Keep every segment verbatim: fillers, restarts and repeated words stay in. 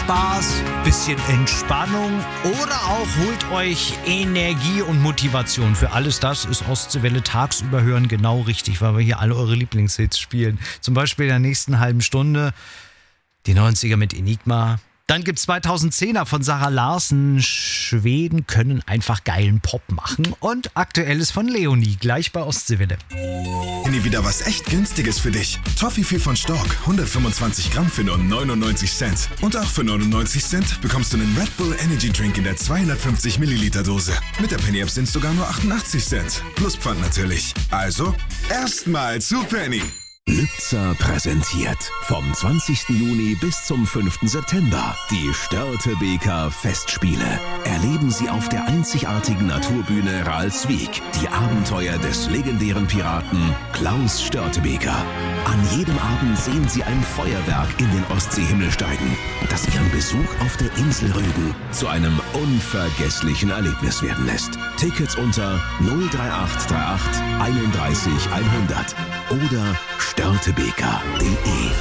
Spaß, bisschen Entspannung oder auch holt euch Energie und Motivation. Für alles das ist Ostseewelle tagsüber hören genau richtig, weil wir hier alle eure Lieblingshits spielen. Zum Beispiel in der nächsten halben Stunde die neunziger mit Enigma. Dann gibt's zweitausendzehner von Sarah Larsen. Schweden können einfach geilen Pop machen. Und Aktuelles von Leonie, gleich bei Ostseewelle. Nie wieder was echt Günstiges für dich. Toffifee von Stork, hundertfünfundzwanzig Gramm für nur neunundneunzig Cent. Und auch für neunundneunzig Cent bekommst du einen Red Bull Energy Drink in der zweihundertfünfzig Milliliter Dose. Mit der Penny App sind es sogar nur achtundachtzig Cent. Plus Pfand natürlich. Also, erstmal zu Penny. Lübzer präsentiert vom zwanzigsten Juni bis zum fünften September die Störtebeker Festspiele. Erleben Sie auf der einzigartigen Naturbühne Ralswiek die Abenteuer des legendären Piraten Klaus Störtebeker. An jedem Abend sehen Sie ein Feuerwerk in den Ostseehimmel steigen, das Ihren Besuch auf der Insel Rügen zu einem unvergesslichen Erlebnis werden lässt. Tickets unter null drei acht drei acht einunddreißig hundert oder störtebeker punkt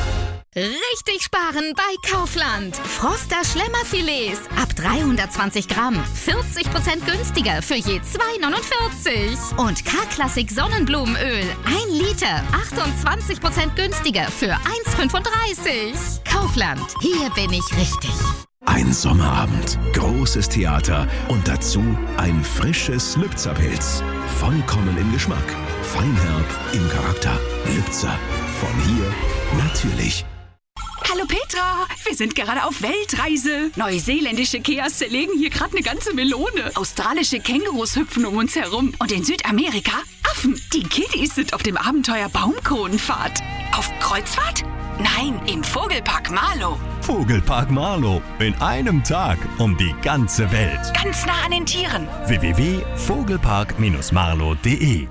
de. Richtig sparen bei Kaufland. Froster Schlemmerfilets ab dreihundertzwanzig Gramm. vierzig Prozent günstiger für je zwei neunundvierzig. Und K-Klassik Sonnenblumenöl. ein Liter. achtundzwanzig Prozent günstiger für eins fünfunddreißig. Kaufland. Hier bin ich richtig. Ein Sommerabend, großes Theater und dazu ein frisches Lübzer-Pilz. Vollkommen im Geschmack, feinherb im Charakter. Lübzer, von hier natürlich. Hallo Petra, wir sind gerade auf Weltreise. Neuseeländische Keas zerlegen hier gerade eine ganze Melone. Australische Kängurus hüpfen um uns herum. Und in Südamerika Affen. Die Kiddies sind auf dem Abenteuer Baumkronenfahrt. Auf Kreuzfahrt? Nein, im Vogelpark Marlow. Vogelpark Marlow. In einem Tag um die ganze Welt. Ganz nah an den Tieren. w w w punkt vogelpark marlow punkt de.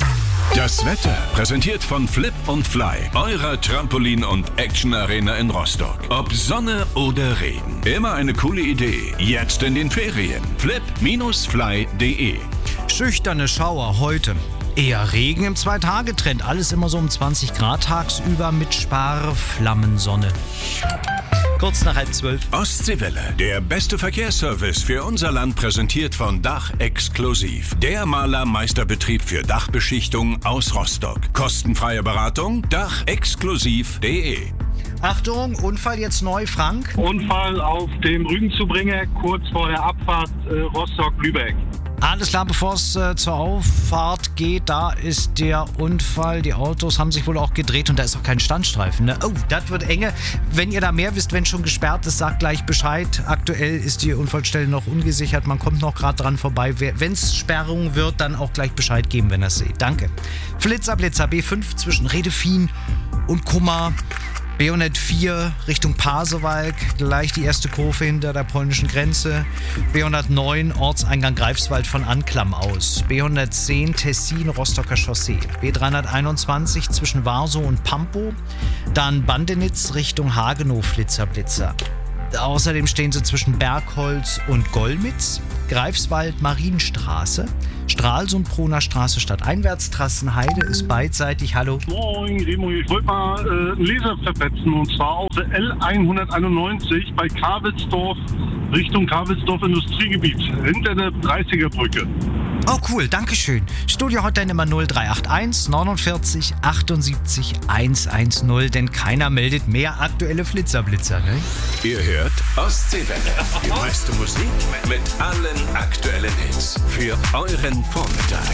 Das Wetter präsentiert von Flip und Fly, eurer Trampolin- und Action-Arena in Rostock. Ob Sonne oder Regen, immer eine coole Idee. Jetzt in den Ferien. flip Bindestrich fly punkt de. Schüchterne Schauer heute. Eher Regen im Zwei-Tage-Trend. Alles immer so um zwanzig Grad tagsüber mit Sparflammensonne. Kurz nach halb zwölf. Ostseewelle, der beste Verkehrsservice für unser Land, präsentiert von Dach Exklusiv. Der Malermeisterbetrieb für Dachbeschichtung aus Rostock. Kostenfreie Beratung, dach exklusiv punkt de. Achtung, Unfall jetzt neu, Frank. Unfall auf dem Rügenzubringer, kurz vor der Abfahrt äh, Rostock-Lübeck. Alles klar, bevor es äh, zur Auffahrt geht, da ist der Unfall. Die Autos haben sich wohl auch gedreht und da ist auch kein Standstreifen. Ne? Oh, das wird enge. Wenn ihr da mehr wisst, wenn schon gesperrt ist, sagt gleich Bescheid. Aktuell ist die Unfallstelle noch ungesichert. Man kommt noch gerade dran vorbei. Wenn es Sperrung wird, dann auch gleich Bescheid geben, wenn ihr es seht. Danke. Flitzer, Blitzer, B fünf zwischen Redefien und Kummer. B hundertvier Richtung Pasewalk, gleich die erste Kurve hinter der polnischen Grenze. B hundertneun Ortseingang Greifswald von Anklam aus. B hundertzehn Tessin Rostocker Chaussee. B dreihunderteinundzwanzig zwischen Warsow und Pampow. Dann Bandenitz Richtung Hagenow Flitzer Blitzer. Außerdem stehen sie zwischen Bergholz und Golmitz. Greifswald Marienstraße. Stralsund Proner Straße stadteinwärts. Trassenheide ist beidseitig. Hallo. Moin, Remo. Ich wollte mal äh, einen Leser verpetzen und zwar auf der L hunderteinundneunzig bei Karwitzdorf Richtung Karwitzdorf Industriegebiet hinter der dreißiger Brücke. Oh cool, dankeschön. Studio Hotline immer null drei acht eins neunundvierzig achtundsiebzig hundertzehn, denn keiner meldet mehr aktuelle Flitzerblitzer, ne? Ihr hört Ostseewelle. Die meiste Musik mit allen aktuellen Hits für euren Vormittag.